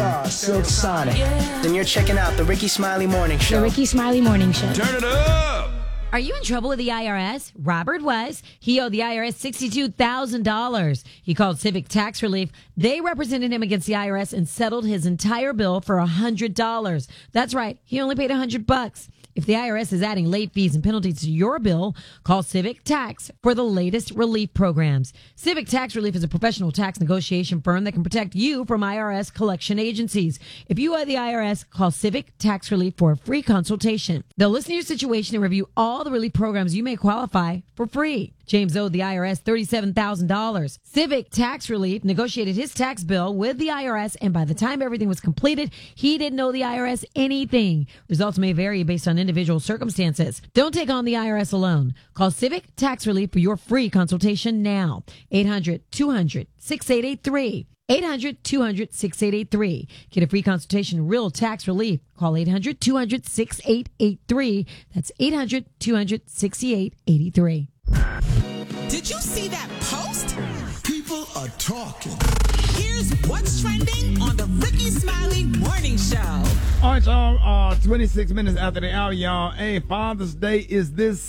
Silk Sonic. Then you're checking out the Ricky Smiley Morning Show. The Ricky Smiley Morning Show. Turn it up! Are you in trouble with the IRS? Robert was. He owed the IRS $62,000. He called Civic Tax Relief. They represented him against the IRS and settled his entire bill for $100. That's right. He only paid $100. If the IRS is adding late fees and penalties to your bill, call Civic Tax for the latest relief programs. Civic Tax Relief is a professional tax negotiation firm that can protect you from IRS collection agencies. If you owe the IRS, call Civic Tax Relief for a free consultation. They'll listen to your situation and review all the relief programs you may qualify for free. James owed the IRS $37,000. Civic Tax Relief negotiated his tax bill with the IRS, and by the time everything was completed, he didn't owe the IRS anything. Results may vary based on individual circumstances. Don't take on the IRS alone. Call Civic Tax Relief for your free consultation now. 800-200-6883. 800-200-6883. Get a free consultation, real tax relief. Call 800-200-6883. That's 800-200-6883. Did you see that post? People are talking. Here's what's trending on the Ricky Smiley Morning Show. All right, y'all. 26 minutes after the hour, y'all. Hey, Father's Day is this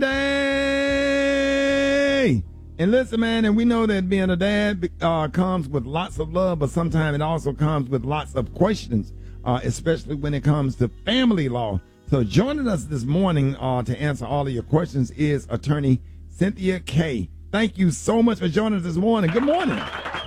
Sunday. And listen, man, and we know that being a dad comes with lots of love, but sometimes it also comes with lots of questions, especially when it comes to family law. So joining us this morning to answer all of your questions is attorney Cynthia Kay. Thank you so much for joining us this morning. Good morning.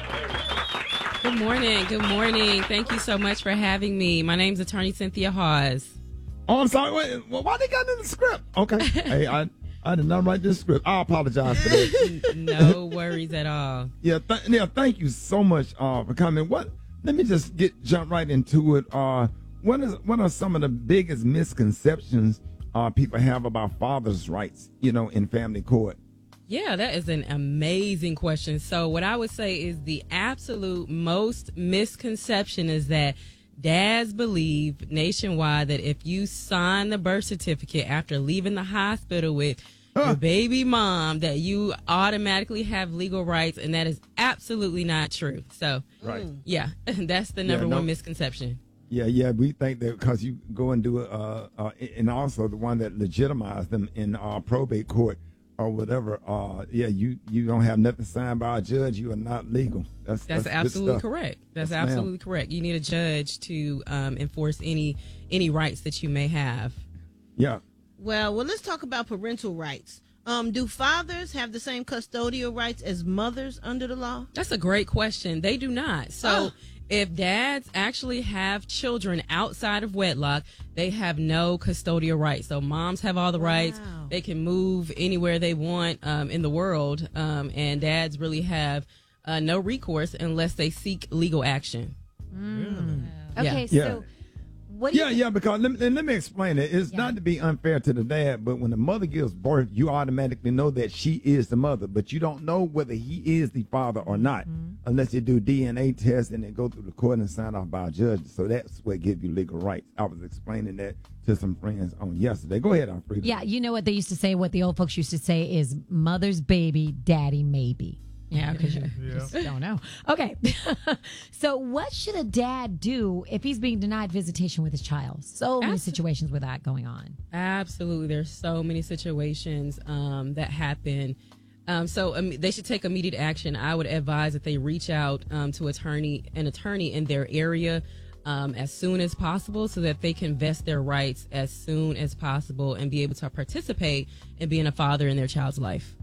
Good morning. Good morning. Thank you so much for having me. My name's attorney Cynthia Hawes. Oh, I'm sorry. Wait, why they got it in the script? Okay. Hey, I did not write this script. I apologize for that. No worries at all. Yeah, thank you so much for coming. Let me just jump right into it. What are some of the biggest misconceptions people have about fathers' rights, in family court? Yeah, that is an amazing question. So what I would say is the absolute most misconception is that dads believe nationwide that if you sign the birth certificate after leaving the hospital with your baby mom, that you automatically have legal rights, and that is absolutely not true. So, right. Yeah, that's the number one misconception. Yeah, we think that because you go and do it, and also the one that legitimized them in probate court or whatever, you don't have nothing signed by a judge, you are not legal. That's absolutely correct. That's absolutely correct. You need a judge to enforce any rights that you may have. Yeah. Well, let's talk about parental rights. Do fathers have the same custodial rights as mothers under the law? That's a great question. They do not. So if dads actually have children outside of wedlock, they have no custodial rights. So moms have all the rights. They can move anywhere they want in the world. And dads really have no recourse unless they seek legal action. Okay, Yeah. so what do you because let me explain it. It's not to be unfair to the dad, but when the mother gives birth, you automatically know that she is the mother, but you don't know whether he is the father or not unless you do DNA tests and then go through the court and sign off by a judge. So that's what gives you legal rights. I was explaining that to some friends on yesterday. Go ahead, Alfredo. Yeah, you know what they used to say, what the old folks used to say is mother's baby, daddy maybe. Yeah, because you just don't know. Okay. So what should a dad do if he's being denied visitation with his child? So many situations with that going on. Absolutely. There's so many situations that happen. So they should take immediate action. I would advise that they reach out to an attorney in their area as soon as possible so that they can vest their rights as soon as possible and be able to participate in being a father in their child's life.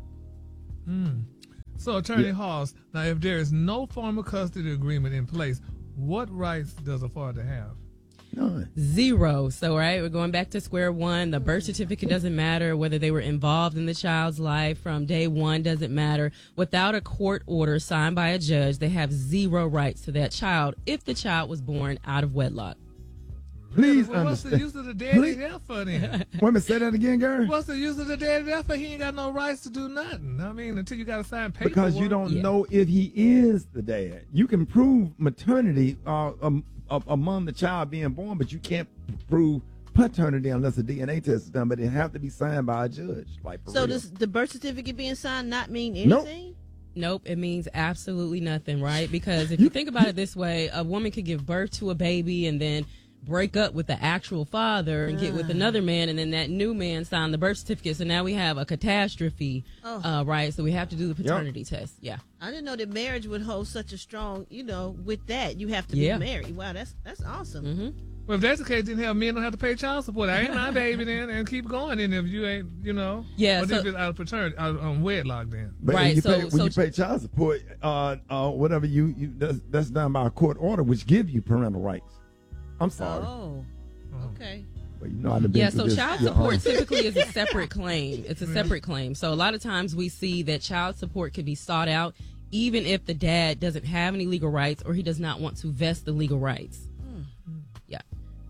So, Attorney Hawes, now if there is no formal custody agreement in place, what rights does a father have? None. Zero. So, right, we're going back to square one. The birth certificate doesn't matter. Whether they were involved in the child's life from day one doesn't matter. Without a court order signed by a judge, they have zero rights to that child if the child was born out of wedlock. Please Well, what's the use of the daddy there for then? Wait a minute, say that again, Gary. What's the use of the daddy there for? He ain't got no rights to do nothing. I mean, until you got to sign paperwork. Because you don't know if he is the dad. You can prove maternity among the child being born, but you can't prove paternity unless a DNA test is done. But it have to be signed by a judge. So does the birth certificate being signed not mean anything? Nope, it means absolutely nothing, right? Because if you think about it this way, a woman could give birth to a baby and then break up with the actual father and get with another man, and then that new man signed the birth certificate. So now we have a catastrophe, right? So we have to do the paternity test. Yeah. I didn't know that marriage would hold such a strong, with that. You have to be married. Wow, that's awesome. Mm-hmm. Well, if that's the case, then men don't have to pay child support. I ain't my baby then, and keep going. And if you ain't, Yeah, or so, if it's out of paternity, out on wedlock, then. But right. when you pay child support, whatever that's done by a court order, which give you parental rights. I'm sorry. Oh, okay. But I've been through so this. child support typically is a separate claim. It's a separate claim. So a lot of times we see that child support can be sought out even if the dad doesn't have any legal rights or he does not want to vest the legal rights. Yeah.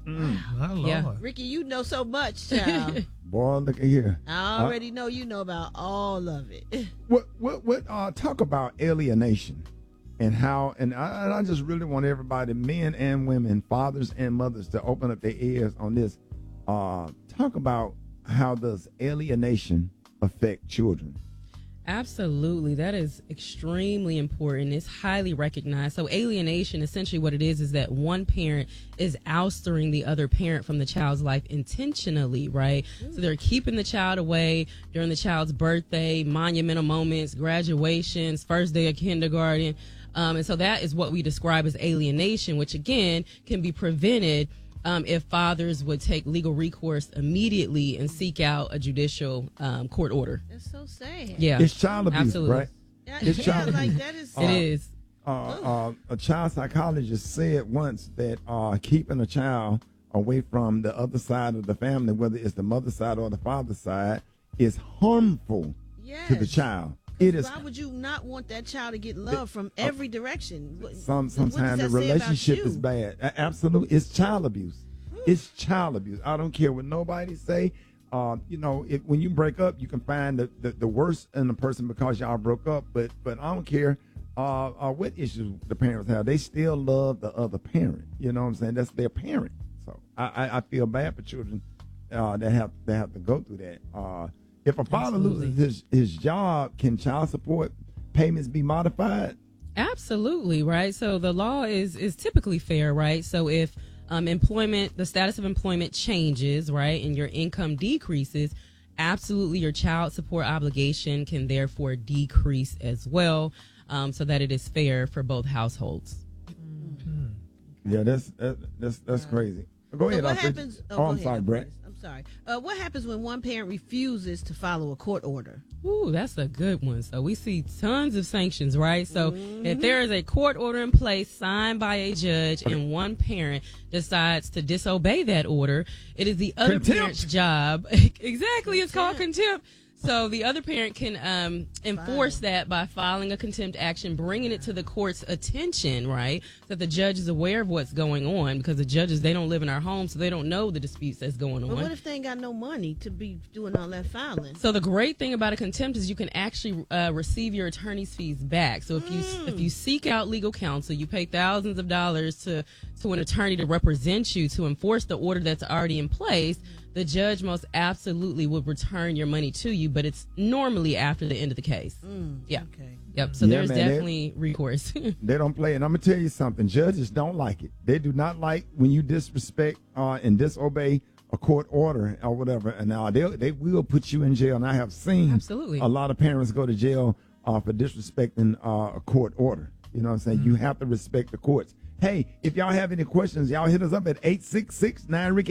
My Lord. Yeah. Ricky, you know so much, child. Boy, look at here. I already know you know about all of it. What talk about alienation and how, and I just really want everybody, men and women, fathers and mothers, to open up their ears on this. Talk about how does alienation affect children? Absolutely. That is extremely important. It's highly recognized. So alienation, essentially what it is that one parent is ousting the other parent from the child's life intentionally, right? So they're keeping the child away during the child's birthday, monumental moments, graduations, first day of kindergarten. And so that is what we describe as alienation, which again can be prevented if fathers would take legal recourse immediately and seek out a judicial court order. That's so sad. Yeah, It's child abuse, absolutely. right? It's child like abuse. that is. It is. A child psychologist said once that keeping a child away from the other side of the family, whether it's the mother side or the father side, is harmful to the child. It is. Why would you not want that child to get love from every direction? Sometimes What the does that say about relationship you? is bad. Absolutely, it's child abuse. It's child abuse. I don't care what nobody say. When you break up, you can find the worst in the person because y'all broke up. But I don't care what issues the parents have. They still love the other parent. You know what I'm saying? That's their parent. So I feel bad for children that have to go through that. If a father loses his job, can child support payments be modified? Absolutely, right? So the law is typically fair, right? So if the status of employment changes, right, and your income decreases, absolutely your child support obligation can therefore decrease as well, so that it is fair for both households. Yeah, that's crazy. Go ahead. What happens? I'm sorry, Brett. I'm sorry. What happens when one parent refuses to follow a court order? Ooh, that's a good one. So we see tons of sanctions, right? So if there is a court order in place signed by a judge and one parent decides to disobey that order, it is the other parent's job. Exactly. It's called contempt. So the other parent can enforce that by filing a contempt action, bringing it to the court's attention, right? So that the judge is aware of what's going on, because the judges, they don't live in our homes, so they don't know the disputes that's going on. But what if they ain't got no money to be doing all that filing? So the great thing about a contempt is you can actually receive your attorney's fees back. So if you seek out legal counsel, you pay thousands of dollars to an attorney to represent you to enforce the order that's already in place, the judge most absolutely would return your money to you, but it's normally after the end of the case. Yeah. Okay. Yep. So there's definitely recourse. They don't play. And I'm going to tell you something. Judges don't like it. They do not like when you disrespect and disobey a court order or whatever. And now they will put you in jail. And I have seen a lot of parents go to jail for disrespecting a court order. You know what I'm saying? You have to respect the courts. Hey, if y'all have any questions, y'all hit us up at 866-9-RICKY,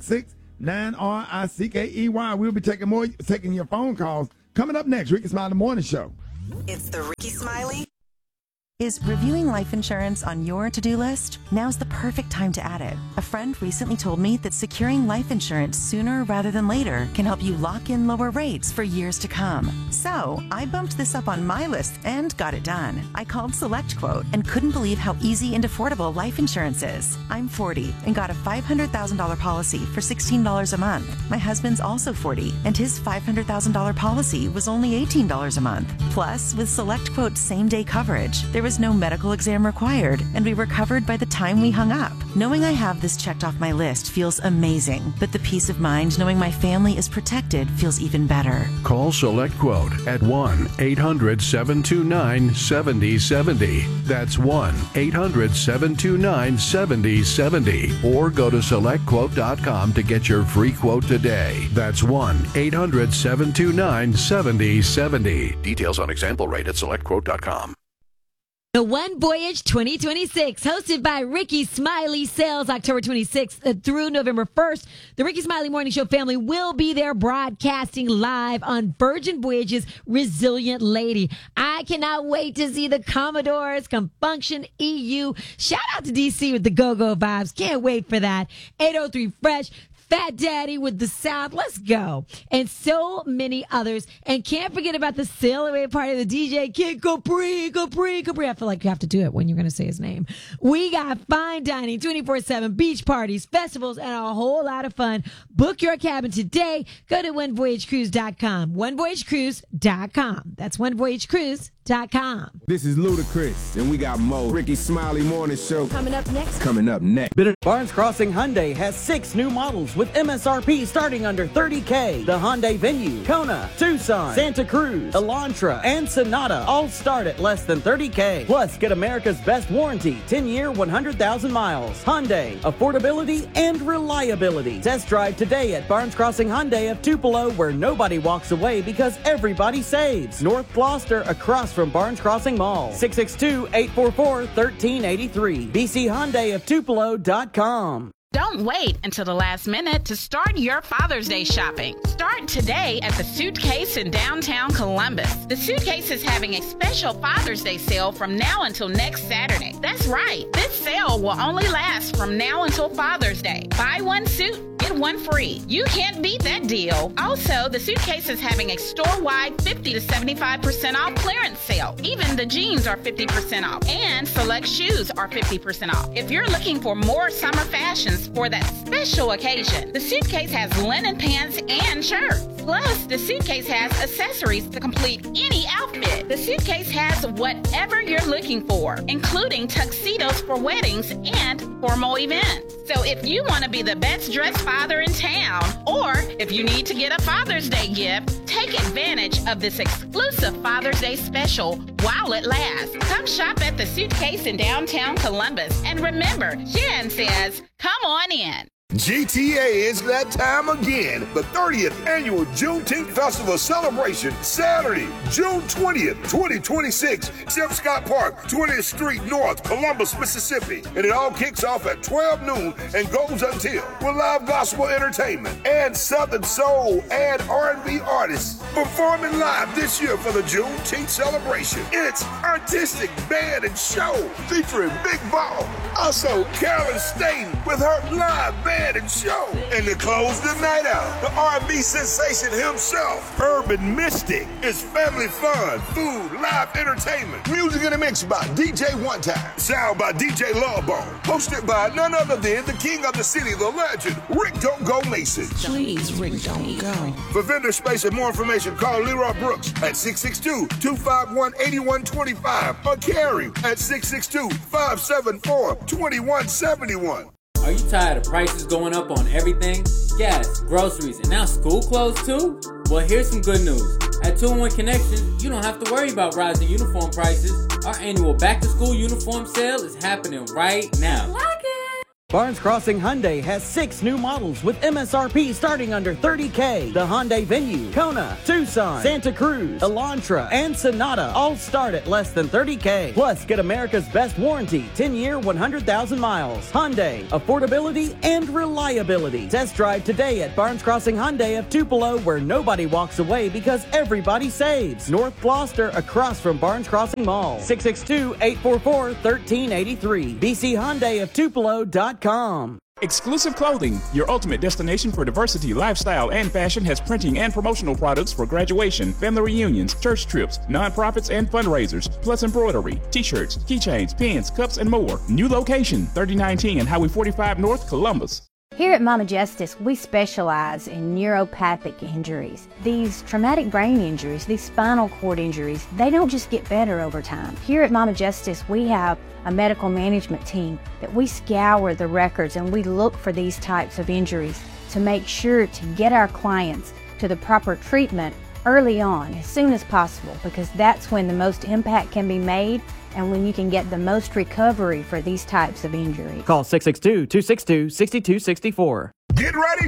866-9-RICKEY. We'll be taking your phone calls. Coming up next, Ricky Smiley Morning Show. It's the Ricky Smiley. Is reviewing life insurance on your to-do list? Now's the perfect time to add it. A friend recently told me that securing life insurance sooner rather than later can help you lock in lower rates for years to come. So I bumped this up on my list and got it done. I called SelectQuote and couldn't believe how easy and affordable life insurance is. I'm 40 and got a $500,000 policy for $16 a month. My husband's also 40 and his $500,000 policy was only $18 a month. Plus, with SelectQuote's same-day coverage, there was was no medical exam required, and we were covered by the time we hung up. Knowing I have this checked off my list feels amazing, but the peace of mind knowing my family is protected feels even better. Call SelectQuote at 1-800-729-7070. That's 1-800-729-7070. Or go to SelectQuote.com to get your free quote today. That's 1-800-729-7070. Details on example rate at SelectQuote.com. The One Voyage 2026, hosted by Ricky Smiley, sails October 26th through November 1st. The Ricky Smiley Morning Show family will be there broadcasting live on Virgin Voyage's Resilient Lady. I cannot wait to see the Commodores come function EU. Shout out to DC with the go-go vibes. Can't wait for that. 803 Fresh. Fat Daddy with the South, let's go. And so many others. And can't forget about the sail away party of the DJ Kid Capri. I feel like you have to do it when you're going to say his name. We got fine dining, 24/7 beach parties, festivals, and a whole lot of fun. Book your cabin today. Go to onevoyagecruise.com. Onevoyagecruise.com. That's onevoyagecruise.com. This is Ludacris, and we got Mo. Ricky Smiley Morning Show. Coming up next. Barnes Crossing Hyundai has 6 new models with MSRP starting under $30K. The Hyundai Venue, Kona, Tucson, Santa Cruz, Elantra, and Sonata all start at less than $30K. Plus, get America's best warranty, 10-year, 100,000 miles. Hyundai, affordability and reliability. Test drive today at Barnes Crossing Hyundai of Tupelo, where nobody walks away because everybody saves. North Gloucester, across from Barnes Crossing Mall. 662-844-1383. BCHyundaiOfTupelo.com. Don't wait until the last minute to start your Father's Day shopping. Start today at the Suitcase in downtown Columbus. The Suitcase is having a special Father's Day sale from now until next Saturday. That's right. This sale will only last from now until Father's Day. Buy one suit, get one free. You can't beat that deal. Also, the Suitcase is having a store-wide 50 to 75% off clearance sale. Even the jeans are 50% off, and select shoes are 50% off. If you're looking for more summer fashions for that special occasion, the Suitcase has linen pants and shirts. Plus, the Suitcase has accessories to complete any outfit. The Suitcase has whatever you're looking for, including tuxedos for weddings and formal events. So if you want to be the best dressed father in town, or if you need to get a Father's Day gift, take advantage of this exclusive Father's Day special while it lasts. Come shop at the Suitcase in downtown Columbus. And remember, Jen says, come on in. GTA is that time again. The 30th annual Juneteenth Festival celebration, Saturday, June 20th, 2026, Jeff Scott Park, 20th Street North, Columbus, Mississippi. And it all kicks off at 12 noon and goes until, with live gospel entertainment and Southern Soul and R&B artists performing live this year for the Juneteenth celebration. It's artistic band and show featuring Big Ball, also Carolyn Staten with her live band and show. And to close the night out, the R&B sensation himself, Urban Mystic. It's family fun, food, live entertainment, music in a mix by DJ One Time, sound by DJ Lawbone, hosted by none other than the king of the city, the legend, Rick Don't Go Mason. Please, Rick, don't go. For vendor space and more information, call Leroy Brooks at 662-251-8125 or Carrie at 662-574-2171. Are you tired of prices going up on everything? Gas, groceries, and now school clothes too? Well, here's some good news. At 2-in-1 Connections, you don't have to worry about rising uniform prices. Our annual back-to-school uniform sale is happening right now. Like it! Barnes Crossing Hyundai has 6 new models with MSRP starting under $30K. The Hyundai Venue, Kona, Tucson, Santa Cruz, Elantra, and Sonata all start at less than $30K. Plus, get America's best warranty, 10-year, 100,000 miles. Hyundai, affordability and reliability. Test drive today at Barnes Crossing Hyundai of Tupelo, where nobody walks away because everybody saves. North Gloucester, across from Barnes Crossing Mall. 662-844-1383. BCHyundaiOfTupelo.com. Exclusive Clothing, your ultimate destination for diversity, lifestyle, and fashion, has printing and promotional products for graduation, family reunions, church trips, nonprofits, and fundraisers, plus embroidery, t-shirts, keychains, pins, cups, and more. New location, 3910 Highway 45 North, Columbus. Here at Mama Justice, we specialize in neuropathic injuries. These traumatic brain injuries, these spinal cord injuries, they don't just get better over time. Here at Mama Justice, we have a medical management team that we scour the records and we look for these types of injuries to make sure to get our clients to the proper treatment early on, as soon as possible, because that's when the most impact can be made and when you can get the most recovery for these types of injuries. Call 662-262-6264. Get ready